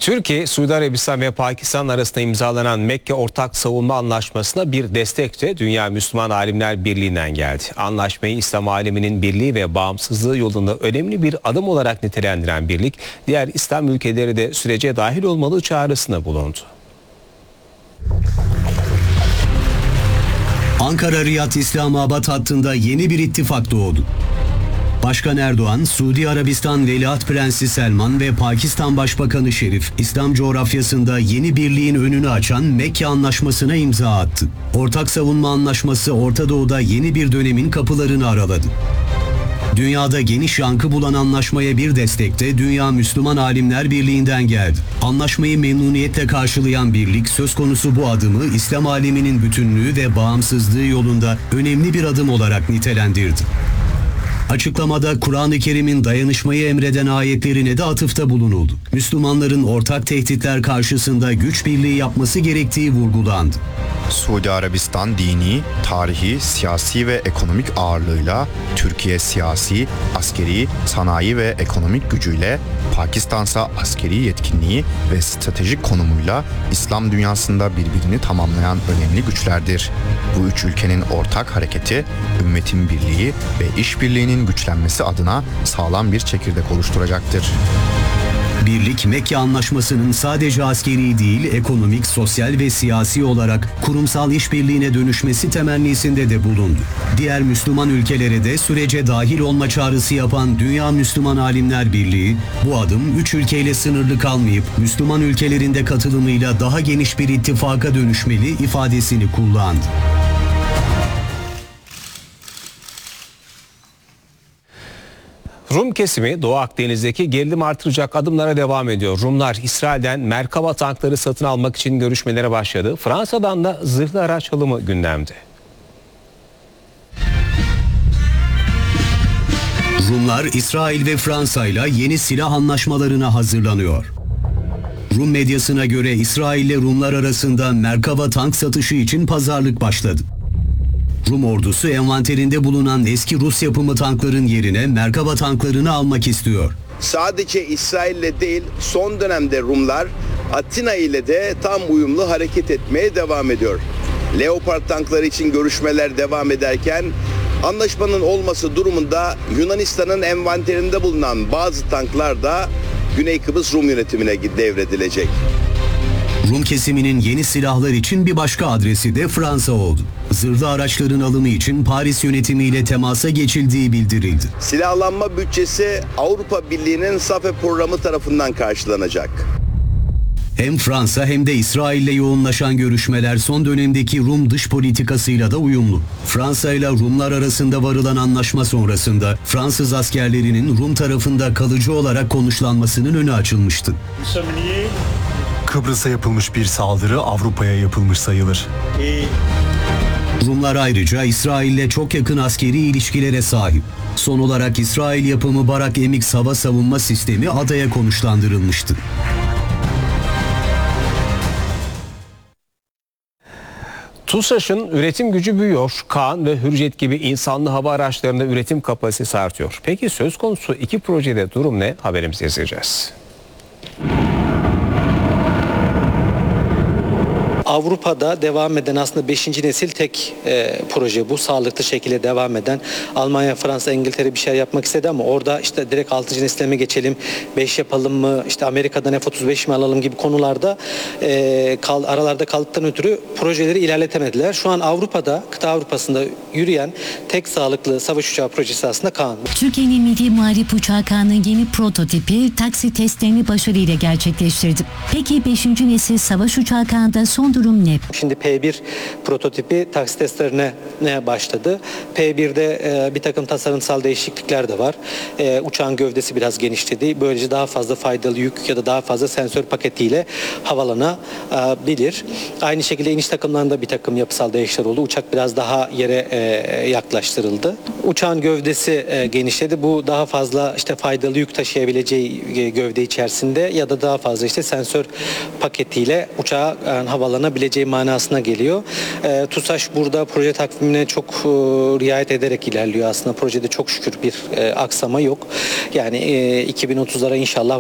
Türkiye, Suudi Arabistan ve Pakistan arasında imzalanan Mekke Ortak Savunma Anlaşması'na bir destek de Dünya Müslüman Alimler Birliği'nden geldi. Anlaşmayı İslam aleminin birliği ve bağımsızlığı yolunda önemli bir adım olarak nitelendiren birlik, diğer İslam ülkeleri de sürece dahil olmalı çağrısında bulundu. Ankara-Riyad İslamabad hattında yeni bir ittifak doğdu. Başkan Erdoğan, Suudi Arabistan Veliaht Prensi Selman ve Pakistan Başbakanı Şerif, İslam coğrafyasında yeni birliğin önünü açan Mekke Anlaşması'na imza attı. Ortak Savunma Anlaşması Orta Doğu'da yeni bir dönemin kapılarını araladı. Dünyada geniş yankı bulan anlaşmaya bir destek de Dünya Müslüman Alimler Birliği'nden geldi. Anlaşmayı memnuniyetle karşılayan birlik söz konusu bu adımı İslam aleminin bütünlüğü ve bağımsızlığı yolunda önemli bir adım olarak nitelendirdi. Açıklamada Kur'an-ı Kerim'in dayanışmayı emreden ayetlerine de atıfta bulunuldu. Müslümanların ortak tehditler karşısında güç birliği yapması gerektiği vurgulandı. Suudi Arabistan dini, tarihi, siyasi ve ekonomik ağırlığıyla, Türkiye siyasi, askeri, sanayi ve ekonomik gücüyle, Pakistan'sa askeri yetkinliği ve stratejik konumuyla İslam dünyasında birbirini tamamlayan önemli güçlerdir. Bu üç ülkenin ortak hareketi, ümmetin birliği ve işbirliğinin güçlenmesi adına sağlam bir çekirdek oluşturacaktır. Birlik, Mekke Anlaşması'nın sadece askeri değil, ekonomik, sosyal ve siyasi olarak kurumsal işbirliğine dönüşmesi temennisinde de bulundu. Diğer Müslüman ülkelere de sürece dahil olma çağrısı yapan Dünya Müslüman Alimler Birliği, bu adım 3 ülkeyle sınırlı kalmayıp Müslüman ülkelerin de katılımıyla daha geniş bir ittifaka dönüşmeli ifadesini kullandı. Rum kesimi Doğu Akdeniz'deki gerilim artıracak adımlara devam ediyor. Rumlar İsrail'den Merkava tankları satın almak için görüşmelere başladı. Fransa'dan da zırhlı araç alımı gündemde. Rumlar İsrail ve Fransa ile yeni silah anlaşmalarına hazırlanıyor. Rum medyasına göre İsrail ile Rumlar arasında Merkava tank satışı için pazarlık başladı. Rum ordusu envanterinde bulunan eski Rus yapımı tankların yerine Merkava tanklarını almak istiyor. Sadece İsrail'le değil, son dönemde Rumlar Atina ile de tam uyumlu hareket etmeye devam ediyor. Leopard tankları için görüşmeler devam ederken anlaşmanın olması durumunda Yunanistan'ın envanterinde bulunan bazı tanklar da Güney Kıbrıs Rum yönetimine devredilecek. Rum kesiminin yeni silahlar için bir başka adresi de Fransa oldu. Zırhlı araçların alımı için Paris yönetimiyle temasa geçildiği bildirildi. Silahlanma bütçesi Avrupa Birliği'nin SAFE programı tarafından karşılanacak. Hem Fransa hem de İsrail ile yoğunlaşan görüşmeler son dönemdeki Rum dış politikasıyla da uyumlu. Fransa ile Rumlar arasında varılan anlaşma sonrasında Fransız askerlerinin Rum tarafında kalıcı olarak konuşlanmasının önü açılmıştı. Kıbrıs'a yapılmış bir saldırı Avrupa'ya yapılmış sayılır. Rumlar ayrıca İsrail'le çok yakın askeri ilişkilere sahip. Son olarak İsrail yapımı Barak MX hava savunma sistemi adaya konuşlandırılmıştı. TUSAŞ'ın üretim gücü büyüyor. Kaan ve Hürjet gibi insanlı hava araçlarında üretim kapasitesi artıyor. Peki söz konusu iki projede durum ne? Haberimizi izleyeceğiz. Avrupa'da devam eden aslında 5. nesil tek proje bu. Sağlıklı şekilde devam eden. Almanya, Fransa, İngiltere bir şeyler yapmak istedi ama orada işte direkt 6. nesile mi geçelim, 5 yapalım mı, işte Amerika'dan F-35 mi alalım gibi konularda aralarda kaldıktan ötürü projeleri ilerletemediler. Şu an Avrupa'da, kıta Avrupa'sında yürüyen tek sağlıklı savaş uçağı projesi aslında Kaan. Türkiye'nin Milli Muharip Uçağı Kaan'ın yeni prototipi taksi testlerini başarıyla gerçekleştirdi. Peki 5. nesil savaş uçağı Kaan'da son durum ne? Şimdi P1 prototipi taksi testlerine başladı. P1'de bir takım tasarımsal değişiklikler de var. Uçağın gövdesi biraz genişledi. Böylece daha fazla faydalı yük ya da daha fazla sensör paketiyle havalanabilir. Aynı şekilde iniş takımlarında bir takım yapısal değişiklikler oldu. Uçak biraz daha yere yaklaştırıldı. Uçağın gövdesi genişledi. Bu daha fazla işte faydalı yük taşıyabileceği gövde içerisinde ya da daha fazla işte sensör paketiyle uçağa havalanabileceği manasına geliyor. TUSAŞ burada proje takvimine çok riayet ederek ilerliyor aslında. Projede çok şükür bir aksama yok. Yani 2030'lara inşallah